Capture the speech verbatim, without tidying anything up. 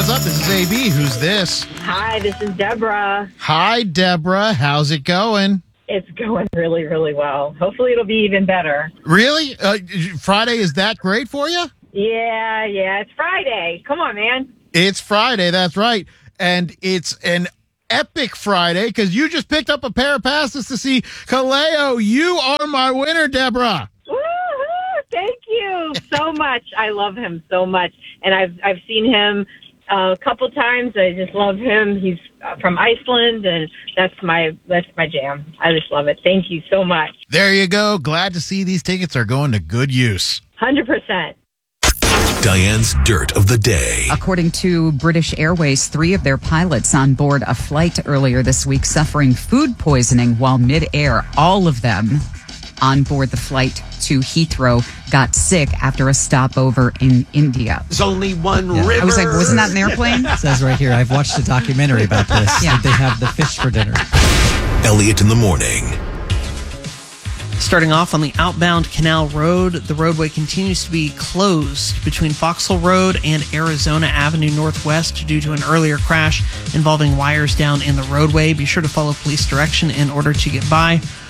what's up? This is A B. Who's this? Hi, this is Deborah. Hi, Deborah. How's it going? It's going really, really well. Hopefully it'll be even better. Really? Uh, Friday is that great for you? Yeah, yeah. It's Friday. Come on, man. It's Friday, that's right. And it's an epic Friday because you just picked up a pair of passes to see Kaleo. You are my winner, Deborah. Woo-hoo! Thank you so much. I love him so much. And I've I've seen him uh, a couple times. I just love him. He's uh, from Iceland, and that's my that's my jam. I just love it. Thank you so much. There you go. Glad to see these tickets are going to good use. one hundred percent. Diane's Dirt of the Day. According to British Airways, three of their pilots on board a flight earlier this week suffering food poisoning while mid-air. All of them on board the flight to Heathrow got sick after a stopover in India. There's only one Yeah. river. I was like, wasn't that an airplane? It says right here, I've watched a documentary about this. Yeah. They have the fish for dinner. Elliot in the morning. Starting off on the outbound Canal Road, the roadway continues to be closed between Foxhole Road and Arizona Avenue Northwest due to an earlier crash involving wires down in the roadway. Be sure to follow police direction in order to get by.